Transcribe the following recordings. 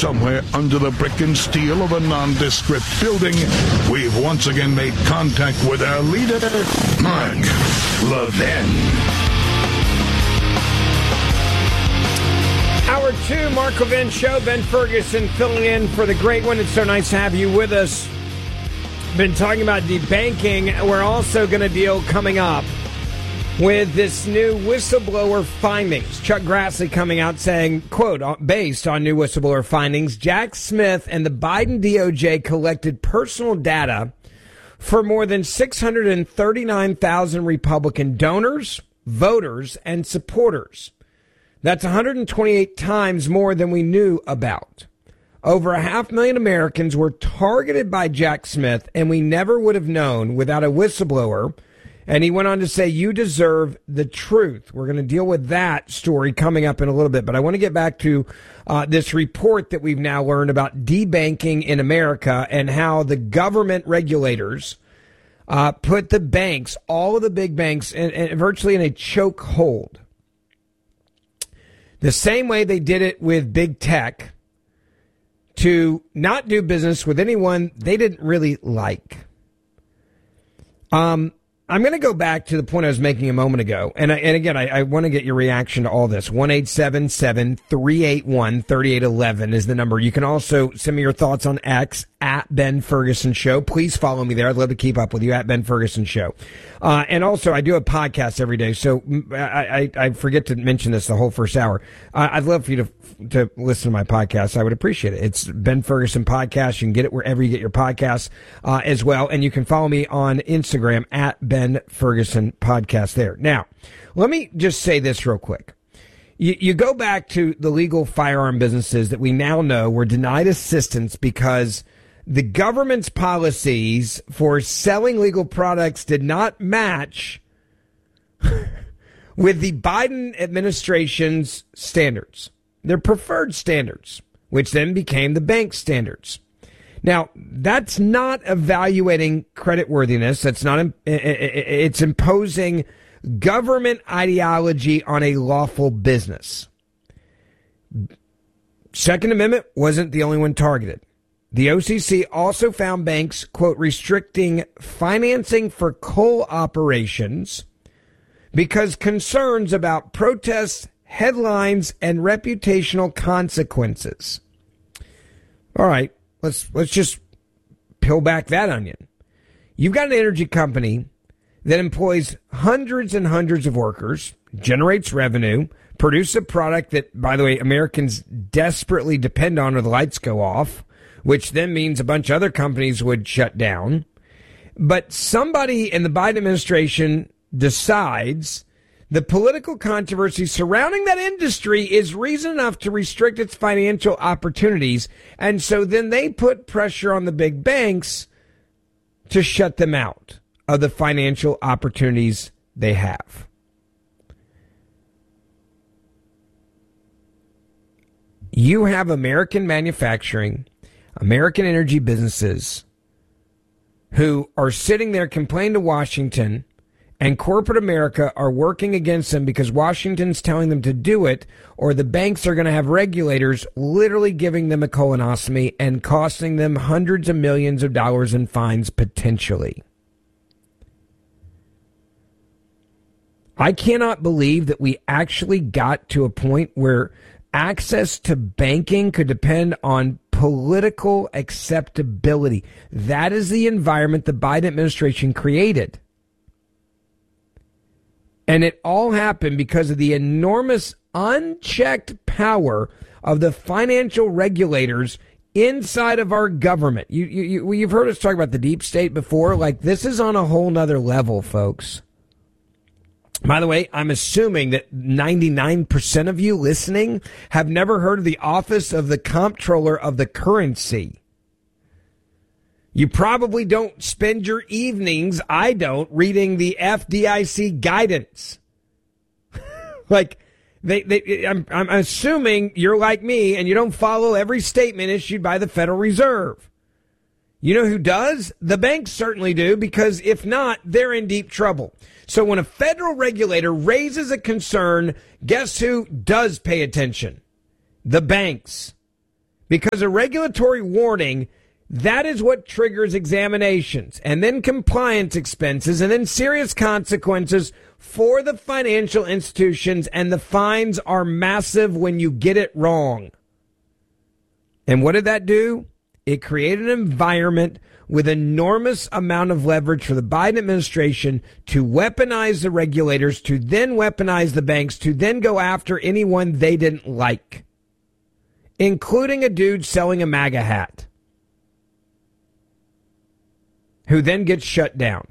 Somewhere under the brick and steel of a nondescript building, we've once again made contact with our leader, Mark Levin. Hour 2, Mark Levin Show. Ben Ferguson filling in for the great one. It's so nice to have you with us. Been talking about debanking. We're also going to deal coming up with this new whistleblower findings. Chuck Grassley coming out saying, quote, based on new whistleblower findings, Jack Smith and the Biden DOJ collected personal data for more than 639,000 Republican donors, voters, and supporters. That's 128 times more than we knew about. Over 500,000 Americans were targeted by Jack Smith, and we never would have known without a whistleblower. And he went on to say, you deserve the truth. We're going to deal with that story coming up in a little bit. But I want to get back to this report that we've now learned about debanking in America and how the government regulators put the banks, all of the big banks, virtually in a chokehold. The same way they did it with big tech to not do business with anyone they didn't really like. I'm going to go back to the point I was making a moment ago. And again, I want to get your reaction to all this. 1-877-381-3811 is the number. You can also send me your thoughts on X at Ben Ferguson Show. Please follow me there. I'd love to keep up with you at Ben Ferguson Show. And also, I do a podcast every day. So I forget to mention this the whole first hour. I'd love for you to listen to my podcast. I would appreciate it. It's Ben Ferguson Podcast. You can get it wherever you get your podcasts as well. And you can follow me on Instagram at Ben Ferguson Podcast there. Now, let me just say this real quick. You go back to the legal firearm businesses that we now know were denied assistance because the government's policies for selling legal products did not match with the Biden administration's standards, their preferred standards, which then became the bank standards. Now, that's not evaluating creditworthiness. That's not, it's imposing government ideology on a lawful business. Second Amendment wasn't the only one targeted. The OCC also found banks, quote, restricting financing for coal operations because concerns about protests, headlines, and reputational consequences. All right, let's just peel back that onion. You've got an energy company that employs hundreds and hundreds of workers, generates revenue, produces a product that, by the way, Americans desperately depend on or the lights go off, which then means a bunch of other companies would shut down. But somebody in the Biden administration decides the political controversy surrounding that industry is reason enough to restrict its financial opportunities. And so then they put pressure on the big banks to shut them out of the financial opportunities they have. You have American manufacturing, American energy businesses who are sitting there complaining to Washington, and corporate America are working against them because Washington's telling them to do it, or the banks are going to have regulators literally giving them a colonoscopy and costing them hundreds of millions of dollars in fines potentially. I cannot believe that we actually got to a point where access to banking could depend on political acceptability. That is the environment the Biden administration created. And it all happened because of the enormous unchecked power of the financial regulators inside of our government. You've heard us talk about the deep state before. Like, this is on a whole nother level, folks. By the way, I'm assuming that 99% of you listening have never heard of the Office of the Comptroller of the Currency. You probably don't spend your evenings, I don't, reading the FDIC guidance. Like, I'm assuming you're like me and you don't follow every statement issued by the Federal Reserve. You know who does? The banks certainly do, because if not, they're in deep trouble. So when a federal regulator raises a concern, guess who does pay attention? The banks. Because a regulatory warning, that is what triggers examinations and then compliance expenses and then serious consequences for the financial institutions, and the fines are massive when you get it wrong. And what did that do? It created an environment with enormous amount of leverage for the Biden administration to weaponize the regulators, to then weaponize the banks, to then go after anyone they didn't like, including a dude selling a MAGA hat, who then gets shut down.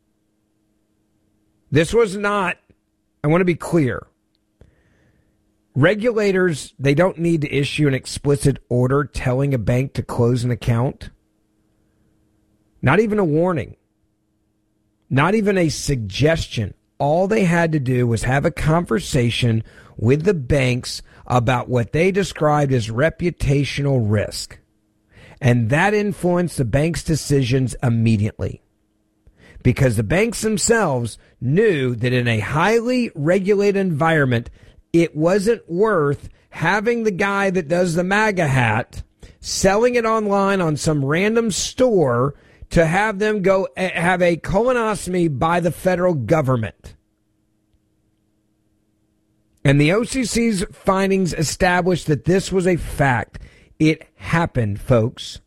This was not, I want to be clear, regulators, they don't need to issue an explicit order telling a bank to close an account. Not even a warning. Not even a suggestion. All they had to do was have a conversation with the banks about what they described as reputational risk. And that influenced the bank's decisions immediately. Because the banks themselves knew that in a highly regulated environment, it wasn't worth having the guy that does the MAGA hat selling it online on some random store to have them go have a colonoscopy by the federal government. And the OCC's findings established that this was a fact. It happened, folks.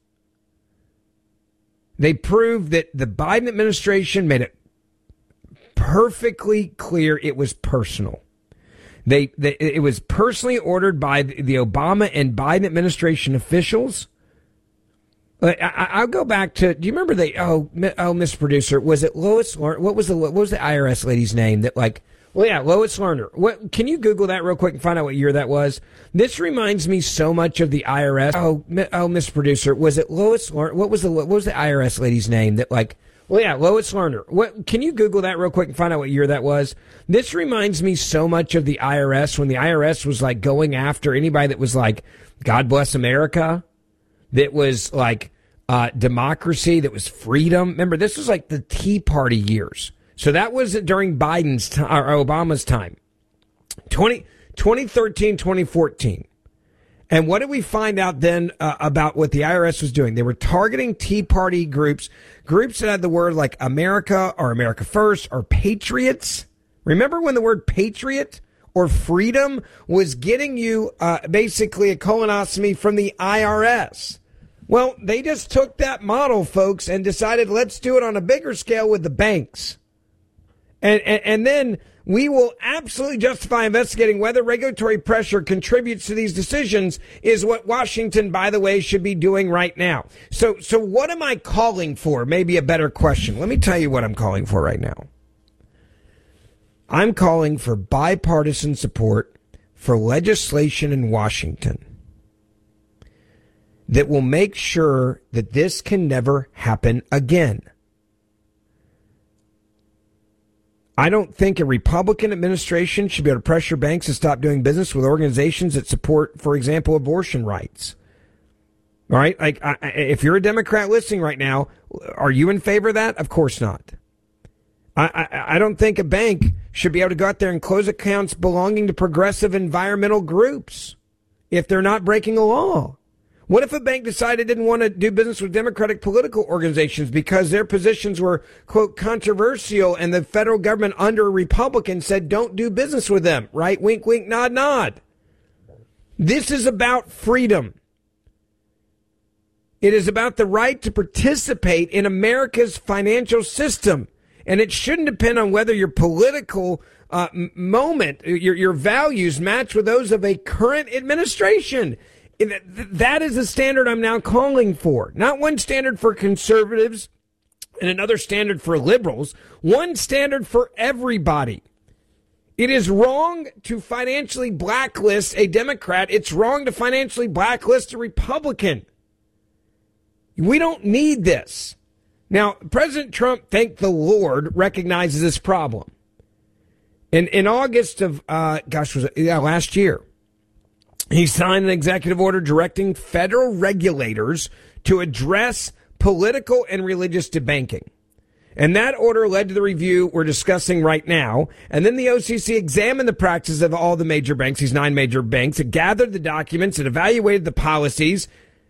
They proved that the Biden administration made it perfectly clear it was personal. It was personally ordered by the Obama and Biden administration officials. I'll go back to, do you remember Mr. Producer, was it Lois Lerner? What was the IRS lady's name that Lois Lerner. What, can you Google that real quick and find out what year that was? This reminds me so much of the IRS. Mr. Producer, was it Lois Lerner? What was the IRS lady's name that Lois Lerner. What, can you Google that real quick and find out what year that was? This reminds me so much of the IRS, when the IRS was going after anybody that was God bless America, that was democracy, that was freedom. Remember, this was the Tea Party years. So that was during Biden's time, or Obama's time. 2013, 2014. And what did we find out then about what the IRS was doing? They were targeting Tea Party groups that had the word like America or America First or Patriots. Remember when the word patriot or freedom was getting you basically a colonoscopy from the IRS? Well, they just took that model, folks, and decided let's do it on a bigger scale with the banks. And then we will absolutely justify investigating whether regulatory pressure contributes to these decisions, is what Washington, by the way, should be doing right now. So what am I calling for? Maybe a better question. Let me tell you what I'm calling for right now. I'm calling for bipartisan support for legislation in Washington that will make sure that this can never happen again. I don't think a Republican administration should be able to pressure banks to stop doing business with organizations that support, for example, abortion rights. All right? If you're a Democrat listening right now, are you in favor of that? Of course not. I don't think a bank should be able to go out there and close accounts belonging to progressive environmental groups if they're not breaking a law. What if a bank decided it didn't want to do business with Democratic political organizations because their positions were, quote, controversial, and the federal government under a Republican said don't do business with them, right? Wink, wink, nod, nod. This is about freedom. It is about the right to participate in America's financial system. And it shouldn't depend on whether your political moment, your values match with those of a current administration. That is the standard I'm now calling for. Not one standard for conservatives and another standard for liberals. One standard for everybody. It is wrong to financially blacklist a Democrat. It's wrong to financially blacklist a Republican. We don't need this. Now, President Trump, thank the Lord, recognizes this problem. In August of, last year, he signed an executive order directing federal regulators to address political and religious debanking. And that order led to the review we're discussing right now. And then the OCC examined the practices of all the major banks, these 9 major banks. It gathered the documents, it evaluated the policies,